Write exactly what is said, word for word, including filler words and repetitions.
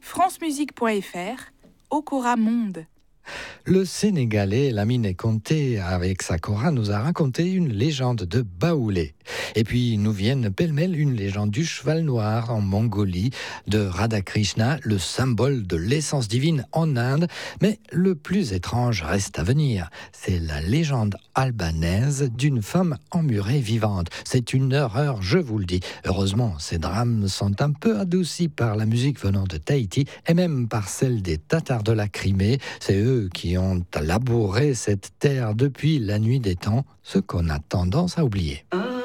francemusique point f r, Okora Monde. Le Sénégalais Lamine Conté, avec sa kora, nous a raconté une légende de Baoulé. Et puis nous viennent pêle-mêle une légende du cheval noir en Mongolie, de Radhakrishna, le symbole de l'essence divine en Inde. Mais le plus étrange reste à venir. C'est la légende albanaise d'une femme emmurée vivante. C'est une horreur, je vous le dis. Heureusement, ces drames sont un peu adoucis par la musique venant de Tahiti et même par celle des Tatars de la Crimée. C'est eux qui ont labouré cette terre depuis la nuit des temps, ce qu'on a tendance à oublier.